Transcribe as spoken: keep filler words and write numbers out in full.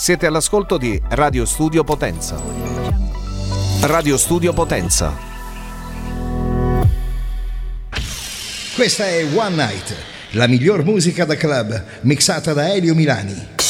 Siete all'ascolto di Radio Studio Potenza. Radio Studio Potenza. Questa è One Night, la miglior musica da club mixata da Elio Milani.